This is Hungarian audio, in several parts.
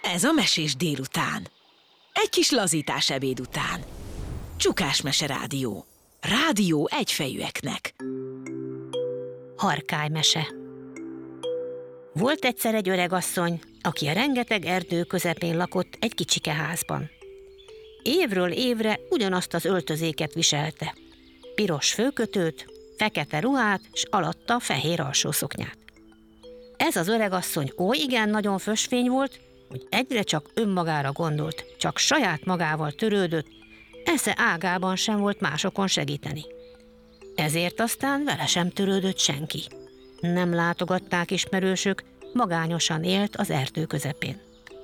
Ez a Mesés délután. Egy kis lazítás ebéd után. Csukás Mese Rádió. Rádió egyfejűeknek. Harkálymese. Volt egyszer egy öregasszony, aki a rengeteg erdő közepén lakott egy kicsike házban. Évről évre ugyanazt az öltözéket viselte. Piros főkötőt, fekete ruhát, s alatta fehér alsószoknyát. Ez az öregasszony oly igen nagyon fösvény volt, hogy egyre csak önmagára gondolt, csak saját magával törődött, esze ágában sem volt másokon segíteni. Ezért aztán vele sem törődött senki. Nem látogatták ismerősök, magányosan élt az erdő közepén.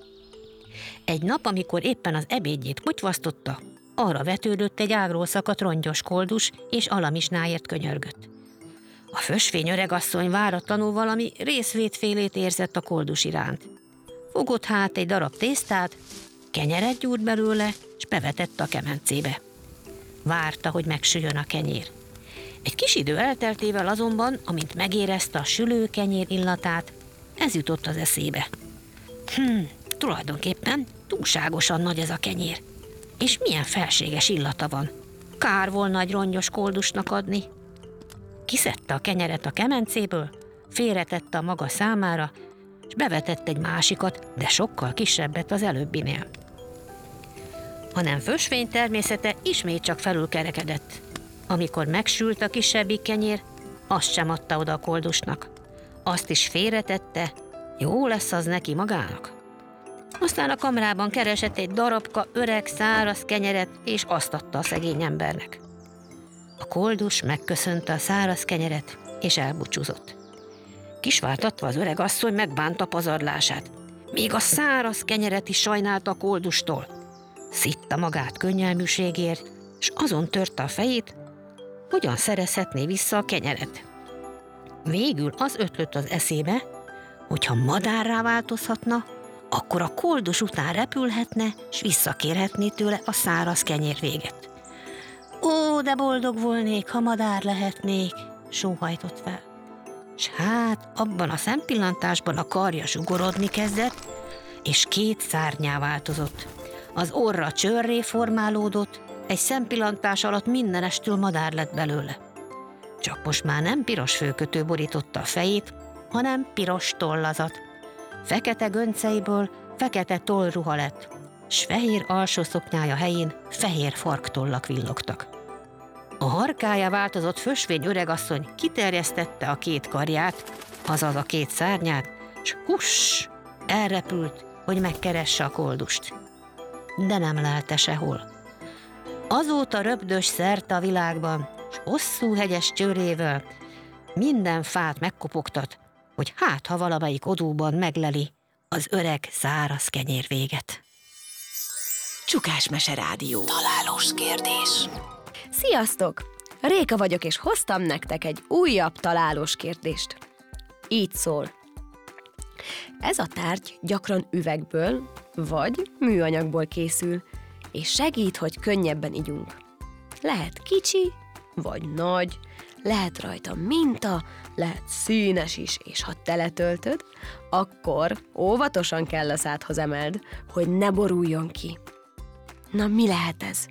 Egy nap, amikor éppen az ebédjét motyvasztotta, arra vetődött egy ágról szakadt rongyos koldus, és alamisnáért könyörgött. A fösvény öregasszony váratlanul valami részvétfélét érzett a koldus iránt. Fogott hát egy darab tésztát, kenyeret gyúrt belőle, s bevetett a kemencébe. Várta, hogy megsüljön a kenyér. Egy kis idő elteltével azonban, amint megérezte a sülő kenyér illatát, ez jutott az eszébe. Tulajdonképpen túlságosan nagy ez a kenyér. És milyen felséges illata van. Kár volna egy rongyos koldusnak adni. Kiszedte a kenyeret a kemencéből, félretette a maga számára, és bevetett egy másikat, de sokkal kisebbet az előbbinél. Hanem fösvény természete ismét csak felülkerekedett. Amikor megsült a kisebbik kenyér, azt sem adta oda a koldusnak. Azt is félretette, jó lesz az neki magának. Aztán a kamrában keresett egy darabka öreg, száraz kenyeret, és azt adta a szegény embernek. A koldus megköszönte a száraz kenyeret, és elbúcsúzott. Kisvártatva az öreg asszony megbánta pazarlását. Még a száraz kenyeret is sajnálta a koldustól. Szitta magát könnyelműségért, és azon törte a fejét, hogyan szerezhetné vissza a kenyeret. Végül az ötlött az eszébe, hogyha madárrá változhatna, akkor a koldus után repülhetne, s visszakérhetné tőle a száraz kenyér véget. Ó, de boldog volnék, ha madár lehetnék, sóhajtott fel. S hát abban a szempillantásban a karja zsugorodni kezdett, és 2 szárnyá változott. Az orra csőrré formálódott, egy szempillantás alatt mindenestől madár lett belőle. Csak most már nem piros főkötő borította a fejét, hanem piros tollazat. Fekete gönceiből fekete tollruha lett, s fehér alsószoknyája helyén fehér farktollak villogtak. A harkája változott fösvény öregasszony kiterjesztette a 2 karját, azaz a 2 szárnyát, s huss, elrepült, hogy megkeresse a koldust. De nem lelte sehol. Azóta röpdös szerte a világban, s hosszú hegyes csőrével minden fát megkopogtat, hogy hát, ha valamelyik odúban megleli az öreg száraz kenyér véget. Csukás Mese Rádió. Találós kérdés. Sziasztok! Réka vagyok, és hoztam nektek egy újabb találós kérdést. Így szól. Ez a tárgy gyakran üvegből vagy műanyagból készül, és segít, hogy könnyebben igyunk. Lehet kicsi, vagy nagy, lehet rajta minta, lehet színes is, és ha teletöltöd, akkor óvatosan kell a szádhoz emeld, hogy ne boruljon ki. Na, mi lehet ez?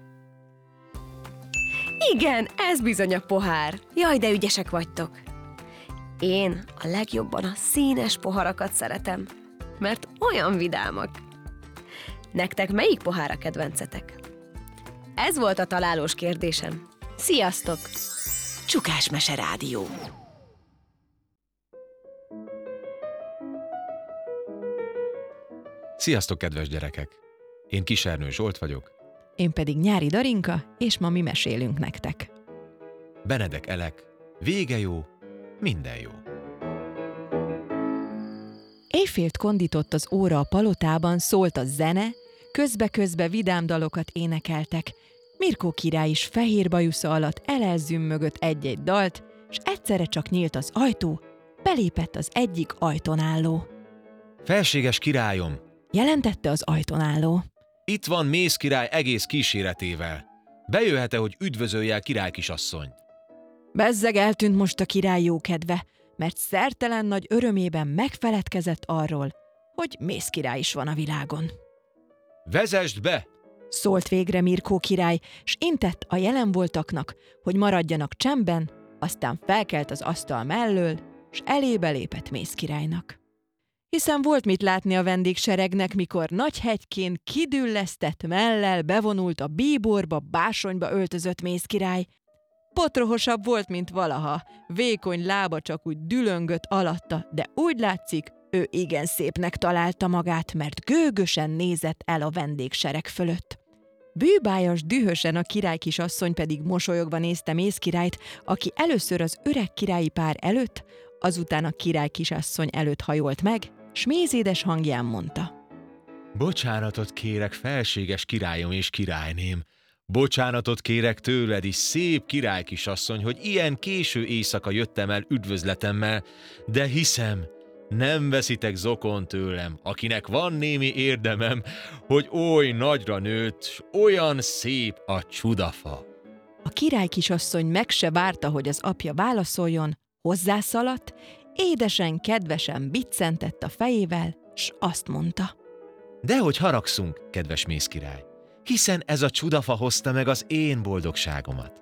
Igen, ez bizony a pohár. Jaj, de ügyesek vagytok. Én a legjobban a színes poharakat szeretem, mert olyan vidámak. Nektek melyik pohár a kedvencetek? Ez volt a találós kérdésem. Sziasztok! Csukás Mese Rádió. Sziasztok, kedves gyerekek! Én Kisernő Zsolt vagyok. Én pedig Nyári Darinka, és ma mi mesélünk nektek. Benedek Elek, vége jó, minden jó. Éjfélt kondított az óra a palotában, szólt a zene, közbe-közbe vidám dalokat énekeltek. Mirkó király is fehér bajusza alatt elelzümmögött egy-egy dalt, s egyszerre csak nyílt az ajtó, belépett az egyik ajtón álló. Felséges királyom! Jelentette az ajtón álló. Itt van Mész király egész kíséretével. Bejöhet-e, hogy üdvözölje a királykisasszonyt? Bezzeg eltűnt most a király jókedve, mert szertelen nagy örömében megfeledkezett arról, hogy mézkirály is van a világon. Vezesd be! Szólt végre Mirkó király, s intett a jelen voltaknak, hogy maradjanak csendben, aztán felkelt az asztal mellől, s elébe lépett mézkirálynak. Hiszen volt mit látni a vendégseregnek, mikor nagy hegykén kidüllesztett mellel bevonult a bíborba, básonyba öltözött mézkirály. Potrohosabb volt, mint valaha, vékony lába csak úgy dülöngött alatta, de úgy látszik, ő igen szépnek találta magát, mert gőgösen nézett el a vendégsereg fölött. Bűbájas dühösen, a királykisasszony pedig mosolyogva nézte mézkirályt, aki először az öreg királyi pár előtt, azután a királykisasszony előtt hajolt meg, s mézédes hangján mondta: Bocsánatot kérek, felséges királyom és királyném. Bocsánatot kérek tőled is, szép királykisasszony, hogy ilyen késő éjszaka jöttem el üdvözletemmel, de hiszem, nem veszitek zokon tőlem, akinek van némi érdemem, hogy oly nagyra nőtt, s olyan szép a csudafa. A királykisasszony meg se várta, hogy az apja válaszoljon, hozzászaladt, édesen, kedvesen biccentett a fejével, s azt mondta: Dehogy haragszunk, kedves mézkirály, hiszen ez a csudafa hozta meg az én boldogságomat.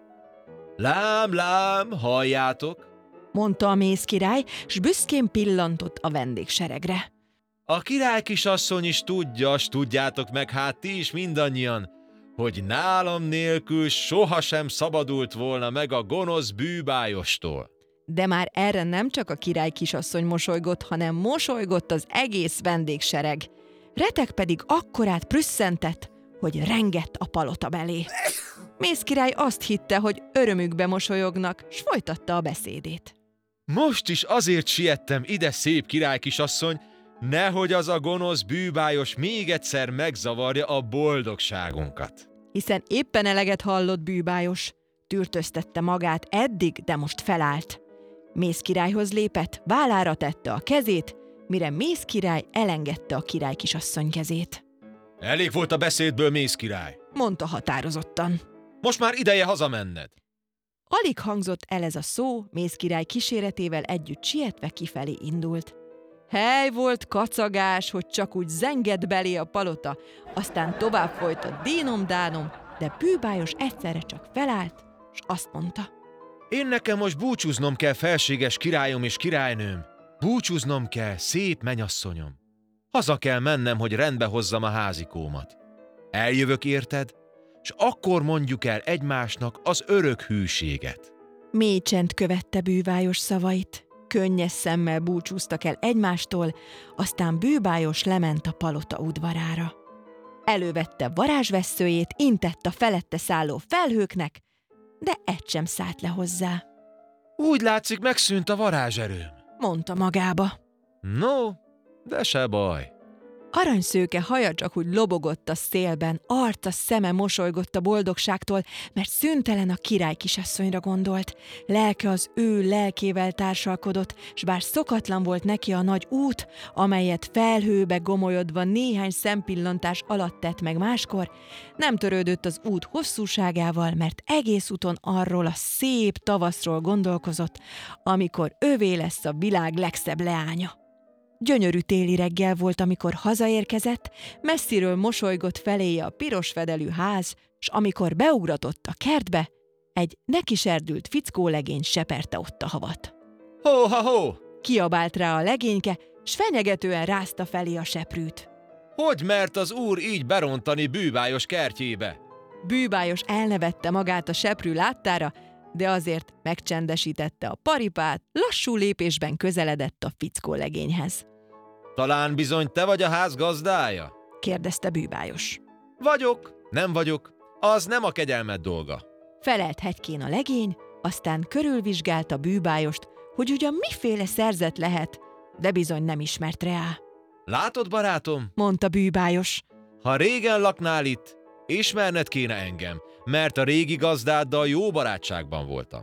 Lám, lám, halljátok? Mondta a mézkirály, s büszkén pillantott a vendégseregre. A királykisasszony is tudja, s tudjátok meg hát ti is mindannyian, hogy nálam nélkül sohasem szabadult volna meg a gonosz bűbájostól. De már erre nem csak a királykisasszony mosolygott, hanem mosolygott az egész vendégsereg. Retek pedig akkorát prüsszentett, hogy rengett a palota belé. Mézkirály azt hitte, hogy örömükbe mosolyognak, s folytatta a beszédét. Most is azért siettem ide, szép királykisasszony, nehogy az a gonosz bűbájos még egyszer megzavarja a boldogságunkat. Hiszen éppen eleget hallott bűbájos. Tűrtöztette magát eddig, de most felállt. Mézkirályhoz lépett, vállára tette a kezét, mire Mézkirály elengedte a királykisasszony kezét. Elég volt a beszédből, mézkirály, Mondta határozottan. most már ideje hazamenned. Alig hangzott el ez a szó, Mézkirály kíséretével együtt sietve kifelé indult. Hely volt kacagás, hogy csak úgy zengett belé a palota, aztán tovább folyt a dínom-dánom, de bűbájos egyszerre csak felállt, s azt mondta: Én nekem most búcsúznom kell, felséges királyom és királynőm. Búcsúznom kell, szép menyasszonyom. Haza kell mennem, hogy rendbe hozzam a házikómat. Eljövök érted, s akkor mondjuk el egymásnak az örök hűséget. Mély csend követte bűbájos szavait. Könnyes szemmel búcsúztak el egymástól, aztán bűbájos lement a palota udvarára. Elővette varázsvesszőjét, intett a felette szálló felhőknek, de egy sem szállt le hozzá. Úgy látszik, megszűnt a varázserőm. Mondta magába. No, de se baj. Aranyszőke haja csak úgy lobogott a szélben, arca szeme mosolygott a boldogságtól, mert szüntelen a királykisasszonyra gondolt. Lelke az ő lelkével társalkodott, s bár szokatlan volt neki a nagy út, amelyet felhőbe gomolyodva néhány szempillantás alatt tett meg máskor, nem törődött az út hosszúságával, mert egész úton arról a szép tavaszról gondolkozott, amikor övé lesz a világ legszebb leánya. Gyönyörű téli reggel volt, amikor hazaérkezett, messziről mosolygott feléje a piros fedelű ház, s amikor beugratott a kertbe, egy nekiserdült fickólegény seperte ott a havat. Ho-ha-ho! Kiabált rá a legényke, s fenyegetően rázta felé a seprűt. Hogy mert az úr így berontani bűbájos kertjébe? Bűbájos elnevette magát a seprű láttára, de azért megcsendesítette a paripát, lassú lépésben közeledett a fickólegényhez. Talán bizony te vagy a ház gazdája? Kérdezte bűbájos. Vagyok, nem vagyok, az nem a kegyelmed dolga. Felelt hegykén a legény, aztán körülvizsgálta bűbájost, hogy ugyan miféle szerzet lehet, de bizony nem ismert rá. Látod, barátom? Mondta bűbájos. Ha régen laknál itt, ismerned kéne engem, mert a régi gazdáddal jó barátságban voltam.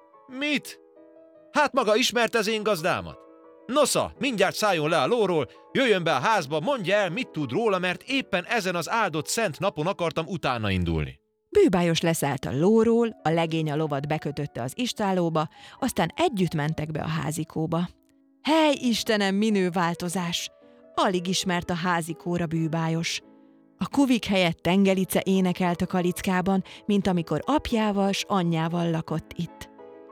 Mit? Hát maga ismert az én gazdámat? Nosza, mindjárt szálljon le a lóról, jöjjön be a házba, mondja el, mit tud róla, mert éppen ezen az áldott szent napon akartam utána indulni. Bűbájos leszállt a lóról, a legény a lovat bekötötte az istállóba, aztán együtt mentek be a házikóba. Hely, Istenem, minő változás! alig ismert a házikóra bűbájos. A kuvik helyett Tengelice énekelt a kalickában, mint amikor apjával s anyjával lakott itt.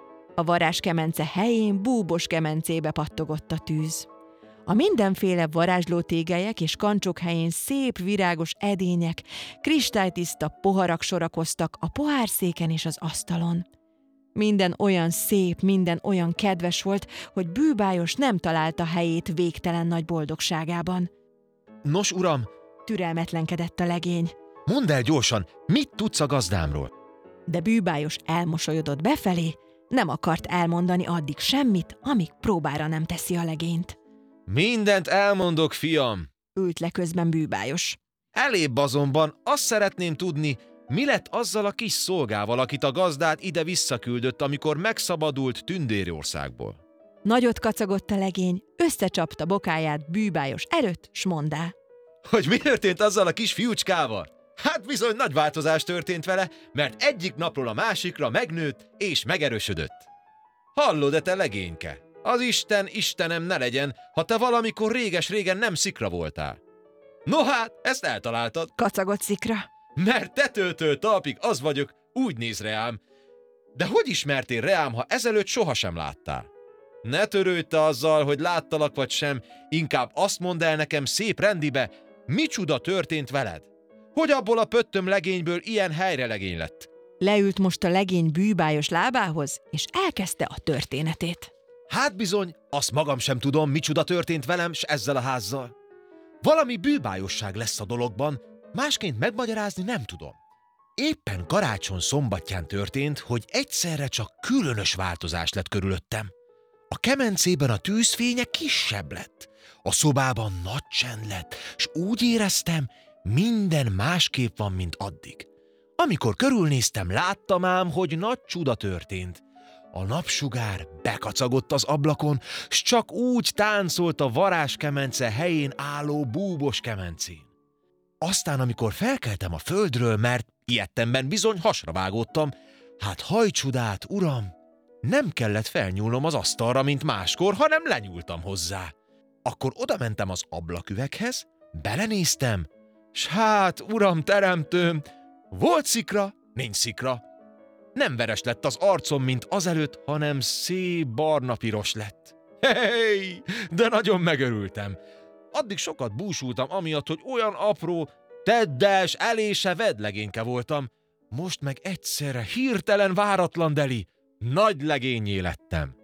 A varázskemence helyén búbos kemencébe pattogott a tűz. A mindenféle varázslótégelyek és kancsok helyén szép virágos edények, kristálytiszta poharak sorakoztak a pohárszéken és az asztalon. Minden olyan szép, minden olyan kedves volt, hogy bűbájos nem találta helyét végtelen nagy boldogságában. Nos, uram, Türelmetlenkedett a legény, mondd el gyorsan, mit tudsz a gazdámról? de bűbájos elmosolyodott befelé, nem akart elmondani addig semmit, amíg próbára nem teszi a legényt. Mindent elmondok, fiam. Ült le közben bűbájos. Elébb azonban azt szeretném tudni, mi lett azzal a kis szolgával, akit a gazdád ide visszaküldött, amikor megszabadult Tündérországból. Nagyot kacagott a legény, összecsapta bokáját bűbájos előtt, s mondá. Hogy mi történt azzal a kis fiúcskával? Hát bizony nagy változás történt vele, mert egyik napról a másikra megnőtt és megerősödött. Hallod-e, te legényke? Az Isten, Istenem ne legyen, ha te valamikor réges-régen nem szikra voltál. No hát, ezt eltaláltad. Kacagott Szikra. Mert tetőtől talpig az vagyok, úgy néz reám. De hogy ismertél reám, ha ezelőtt sohasem láttál? Ne törődj te azzal, hogy láttalak vagy sem, inkább azt mondd el nekem szép rendibe, micsuda történt veled? Hogy abból a pöttöm legényből ilyen helyrelegény lett? Leült most a legény bűbájos lábához, és elkezdte a történetét. Hát bizony, azt magam sem tudom, micsuda történt velem s ezzel a házzal. Valami bűbájosság lesz a dologban, másként megmagyarázni nem tudom. Éppen karácsony szombatján történt, hogy egyszerre csak különös változás lett körülöttem. A kemencében a tűzfénye kisebb lett, a szobában nagy csend lett, s úgy éreztem, minden másképp van, mint addig. Amikor körülnéztem, láttam ám, hogy nagy csuda történt. A napsugár bekacagott az ablakon, s csak úgy táncolt a varázskemence helyén álló búbos kemencén. Aztán, amikor felkeltem a földről, mert ilyettemben bizony hasra vágódtam, hát hajcsudát, uram, nem kellett felnyúlnom az asztalra, mint máskor, hanem lenyúltam hozzá. Akkor odamentem az ablaküveghez, belenéztem, s hát, uram teremtőm, volt szikra, nincs szikra. Nem veres lett az arcom, mint azelőtt, hanem szép barna-piros lett. Hey, de nagyon megörültem. Addig sokat búsultam amiatt, hogy olyan apró, teddes, elése vedlegényke voltam. Most meg egyszerre hirtelen váratlan deli, nagy legényé lettem.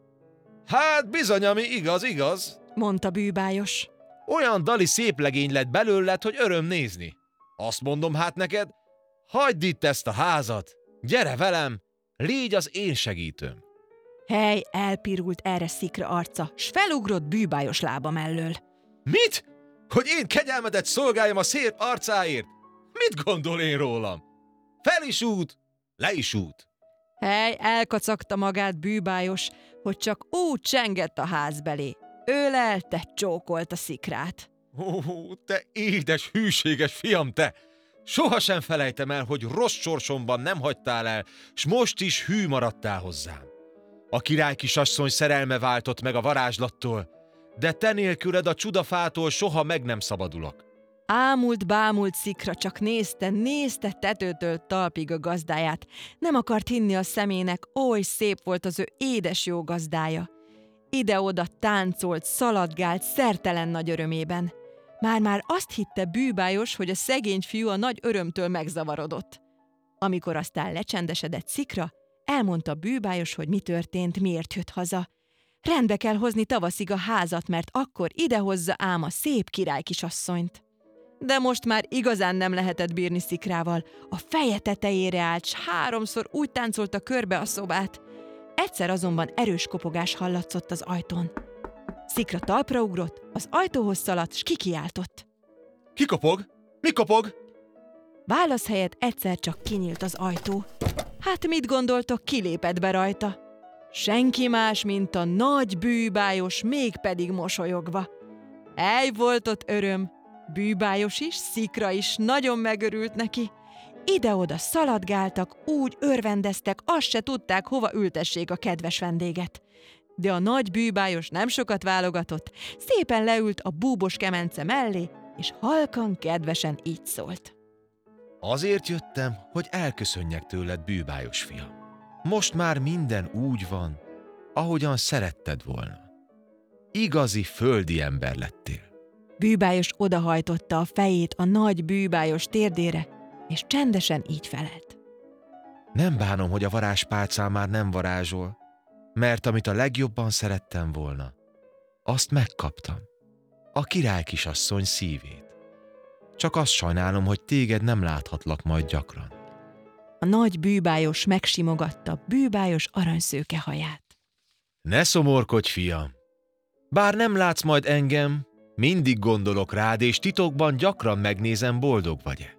Hát bizony, ami igaz, igaz. Mondta bűbájos. Olyan dali szép legény lett belőled, hogy öröm nézni. Azt mondom hát neked, hagyd itt ezt a házat, gyere velem, légy az én segítőm. Hely, elpirult erre Szikra arca, s felugrott bűbájos lába mellől. Mit? Hogy én kegyelmedet szolgáljam a szép arcáért? Mit gondol én rólam? Fel is út, le is út. Hely, elkacagta magát bűbájos, hogy csak úgy csengett a ház belé. Ölelte, csókolta Szikrát. Ó, te édes, hűséges fiam, te! Sohasem felejtem el, hogy rossz sorsomban nem hagytál el, s most is hű maradtál hozzám. A király kisasszony szerelme váltott meg a varázslattól, de te nélküled a csudafától soha meg nem szabadulok. Bámult Szikra, csak nézte tetőtől talpig a gazdáját. Nem akart hinni a szemének, oly szép volt az ő édes jó gazdája. Ide-oda táncolt, szaladgált, szertelen nagy örömében. Már azt hitte bűbájos, hogy a szegény fiú a nagy örömtől megzavarodott. Amikor aztán lecsendesedett Szikra, elmondta bűbájos, hogy mi történt, miért jött haza. Rendbe kell hozni tavaszig a házat, mert akkor idehozza ám a szép királykisasszonyt. De most már igazán nem lehetett bírni Szikrával. A feje tetejére állt, s 3-szor úgy táncolta körbe a szobát. Egyszer azonban erős kopogás hallatszott az ajtón. Szikra talpra ugrott, az ajtóhoz szaladt, s kikiáltott. Ki kopog? Mi kopog? Válasz helyett egyszer csak kinyílt az ajtó. Hát mit gondoltok, kilépett be rajta? Senki más, mint a nagy bűbájos, mégpedig mosolyogva. Ej, volt ott öröm. Bűbájos is, Szikra is nagyon megörült neki. Ide-oda szaladgáltak, úgy örvendeztek, azt se tudták, hova ültessék a kedves vendéget. De a nagy bűbájos nem sokat válogatott, szépen leült a búbos kemence mellé, és halkan, kedvesen így szólt. Azért jöttem, hogy elköszönjek tőled, bűbájos fiam. Most már minden úgy van, ahogyan szeretted volna. Igazi földi ember lettél. Bűbájos odahajtotta a fejét a nagy bűbájos térdére, és csendesen így felelt. Nem bánom, hogy a varázspálcám már nem varázsol, mert amit a legjobban szerettem volna, azt megkaptam. A királykisasszony szívét. Csak azt sajnálom, hogy téged nem láthatlak majd gyakran. A nagy bűbájos megsimogatta bűbájos aranyszőke haját. Ne szomorkodj, fiam! Bár nem látsz majd engem, mindig gondolok rád, és titokban gyakran megnézem, boldog vagy-e.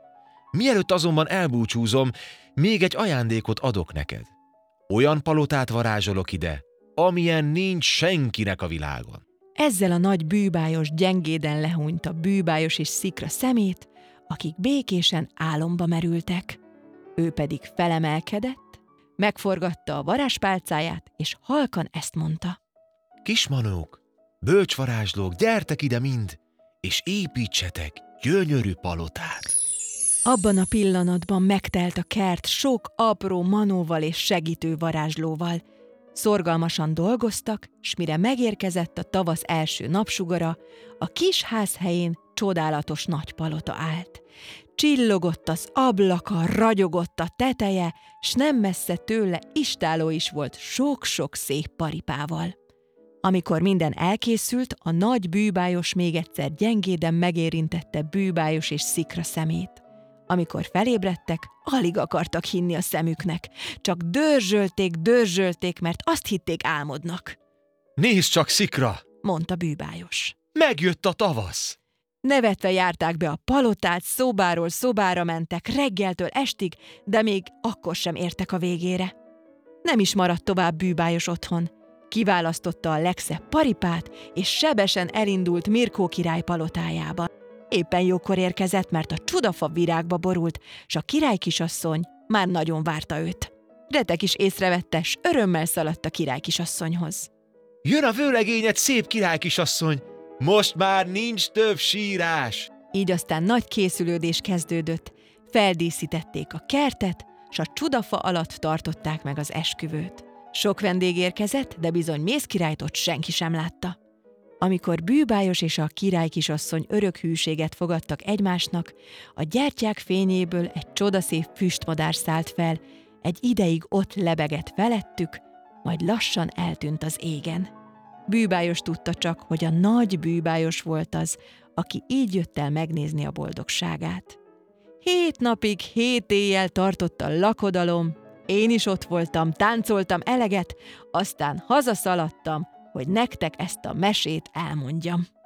Mielőtt azonban elbúcsúzom, még egy ajándékot adok neked. Olyan palotát varázsolok ide, amilyen nincs senkinek a világon. Ezzel a nagy bűbájos gyengéden lehúnyta bűbájos és szikra szemét, akik békésen álomba merültek. Ő pedig felemelkedett, megforgatta a varázspálcáját, és halkan ezt mondta. Kismanók, bölcsvarázslók, gyertek ide mind, és építsetek gyönyörű palotát. Abban a pillanatban megtelt a kert sok apró manóval és segítő varázslóval. Szorgalmasan dolgoztak, s mire megérkezett a tavasz első napsugara, a kis ház helyén csodálatos nagy palota állt. Csillogott az ablaka, ragyogott a teteje, s nem messze tőle istálló is volt sok-sok szép paripával. Amikor minden elkészült, a nagy bűbájos még egyszer gyengéden megérintette bűbájos és szikra szemét. Amikor felébredtek, alig akartak hinni a szemüknek, csak dörzsölték, mert azt hitték álmodnak. Nézd csak, szikra! Mondta bűbájos. Megjött a tavasz! Nevetve járták be a palotát, szobáról szobára mentek, reggeltől estig, de még akkor sem értek a végére. Nem is maradt tovább bűbájos otthon. Kiválasztotta a legszebb paripát, és sebesen elindult Mirkó király palotájába. Éppen jókor érkezett, mert a csudafa virágba borult, s a királykisasszony már nagyon várta őt. Retek is észrevette, s örömmel szaladt a királykisasszonyhoz. Jön a vőlegényed, szép királykisasszony! Most már nincs több sírás! Így aztán nagy készülődés kezdődött, feldíszítették a kertet, s a csudafa alatt tartották meg az esküvőt. Sok vendég érkezett, de bizony mézkirályt ott senki sem látta. Amikor bűbájos és a királykisasszony örök hűséget fogadtak egymásnak, a gyertyák fényéből egy csodaszép füstmadár szállt fel, egy ideig ott lebegett felettük, majd lassan eltűnt az égen. Bűbájos tudta csak, hogy a nagy bűbájos volt az, aki így jött el megnézni a boldogságát. 7 napig, 7 éjjel tartott a lakodalom, én is ott voltam, táncoltam eleget, aztán hazaszaladtam, hogy nektek ezt a mesét elmondjam.